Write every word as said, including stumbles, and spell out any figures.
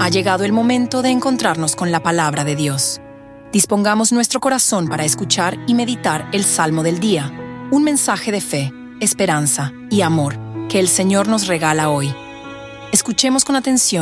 Ha llegado el momento de encontrarnos con la palabra de Dios. Dispongamos nuestro corazón para escuchar y meditar el Salmo del día, un mensaje de fe, esperanza y amor que el Señor nos regala hoy. Escuchemos con atención